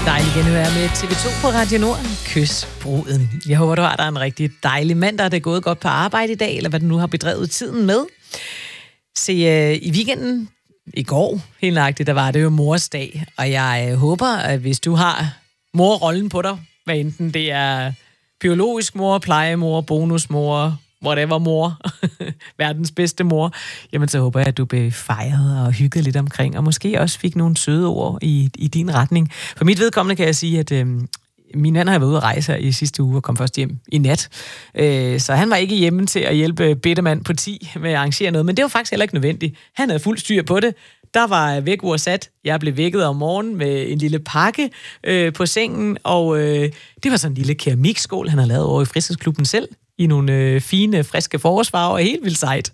Dejligt igen at være med TV2 på Radio Nord. Kys bruden. Jeg håber, du har der en rigtig dejlig mandag, der er gået godt på arbejde i dag, eller hvad du nu har bedrevet tiden med. Se, i weekenden, i går, helt nøjagtigt, der var det jo mors dag, og jeg håber, at hvis du har morrollen på dig, hvad enten det er biologisk mor, plejemor, bonusmor, whatever mor, verdens bedste mor, jamen så håber jeg, at du blev fejret og hygget lidt omkring, og måske også fik nogle søde ord i din retning. For mit vedkommende kan jeg sige, at min mand har været ude at rejse her i sidste uge og kom først hjem i nat. Så han var ikke hjemme til at hjælpe bedemand på 10 med at arrangere noget, men det var faktisk heller ikke nødvendigt. Han havde fuld styr på det. Der var vækkeur sat. Jeg blev vækket om morgenen med en lille pakke på sengen, og det var sådan en lille keramikskål, han havde lavet over i Fritidsklubben selv, i nogle fine, friske forårsfarver, helt vildt sejt.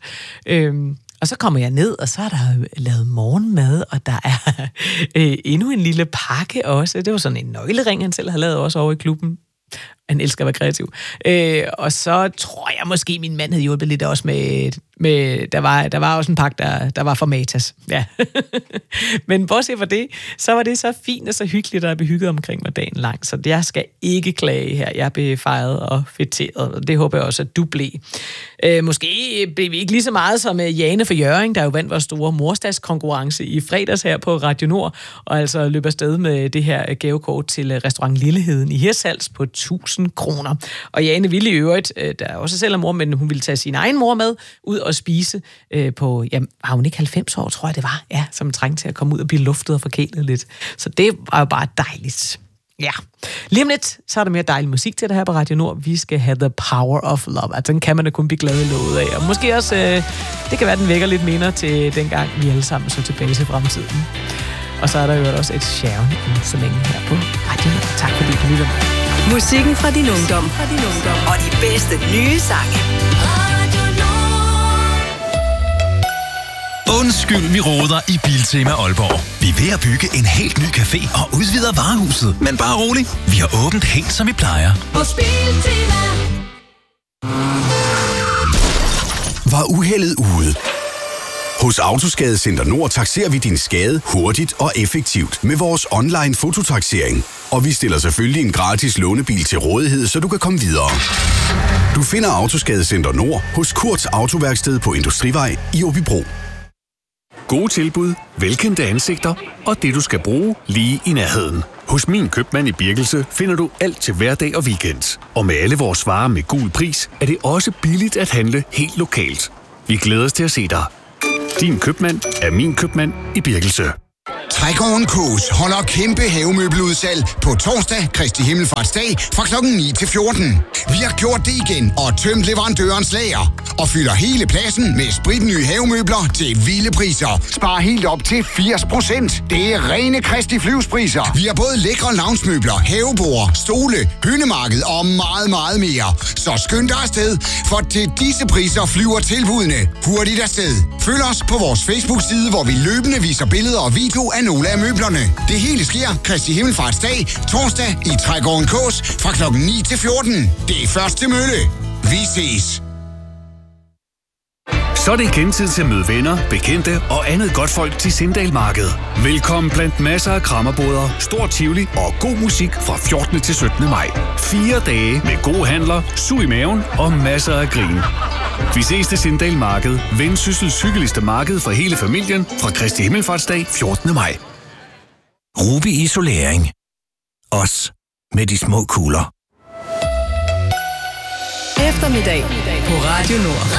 Og så kommer jeg ned, og så er der lavet morgenmad, og der er endnu en lille pakke også. Det var sådan en nøglering, han selv har lavet også over i klubben. Han elsker at være kreativ. Og så tror jeg måske, min mand havde hjulpet lidt også med der var også en pakke, der var for Matas. Ja. Men bortset fra det, så var det så fint og så hyggeligt, at jeg blev hygget omkring mig dagen lang. Så jeg skal ikke klage her. Jeg blev fejret og fætteret, og det håber jeg også, at du blev. Måske blev vi ikke lige så meget som Jane for Hjørring, der jo vandt vores store morsdagskonkurrence i fredags her på Radio Nord, og altså løb afsted med det her gavekort til restaurant Lilleheden i Hirtshals på 1000 kroner. Og Jane ville i øvrigt, der er også selv er mor, men hun ville tage sin egen mor med ud og spise på, jamen, har hun ikke 90 år, tror jeg det var, ja, som trængte til at komme ud og blive luftet og forkælet lidt. Så det var jo bare dejligt. Ja. Lige om lidt, så er der mere dejlig musik til det her på Radio Nord. Vi skal have The Power of Love. Altså, den kan man da kun blive glad i lovet af. Og måske også, det kan være, den vækker lidt minder til dengang, vi alle sammen så tilbage til fremtiden. Og så er der jo også et Sharon så længe her på Radio Nord. Tak fordi du lytter med. Musikken fra din ungdom. Og de bedste nye sange. Undskyld, vi råder i Biltema Aalborg. Vi er ved at bygge en helt ny café og udvider varehuset. Men bare rolig, vi har åbent helt som vi plejer. Hos Biltema. Var uheldet ude? Hos Autoskadecenter Nord takserer vi din skade hurtigt og effektivt med vores online fototaksering. Og vi stiller selvfølgelig en gratis lånebil til rådighed, så du kan komme videre. Du finder Autoskadecenter Nord hos Kurts Autoværksted på Industrivej i Åbybro. Gode tilbud, velkendte ansigter og det, du skal bruge lige i nærheden. Hos Min Købmand i Birkelse finder du alt til hverdag og weekend. Og med alle vores varer med gul pris, er det også billigt at handle helt lokalt. Vi glæder os til at se dig. Din købmand er Min Købmand i Birkelse. Trækåren Kås holder kæmpe havemøbeludsalg på torsdag, Kristi Himmelfartsdag, fra kl. 9 til 14. Vi har gjort det igen og tømt leverandørens lager. Og fylder hele pladsen med spritnye havemøbler til vilde priser. Spar helt op til 80%. Det er rene Kristi Flyvspriser. Vi har både lækre loungemøbler, havebord, stole, hyldemarked og meget, meget mere. Så skynd dig afsted, for til disse priser flyver tilbudene hurtigt afsted. Følg os på vores Facebook-side, hvor vi løbende viser billeder og video af nogle af møblerne. Det hele sker Kristi Himmelfartsdag, torsdag i Trækåren Kås fra kl. 9 til 14. Det er første mølle. Vi ses. Så er det igen tid til at møde venner, bekendte og andet godt folk til Sindal Marked. Velkommen blandt masser af krammerboder, stor tivoli og god musik fra 14. til 17. maj. 4 dage med gode handler, sug i maven og masser af grin. Vi ses til Sindal Marked, Vendsyssels hyggeligste marked for hele familien fra Kristi Himmelfartsdag 14. maj. Ruby Isolering. Os med de små kugler. Eftermiddag på Radio Nord.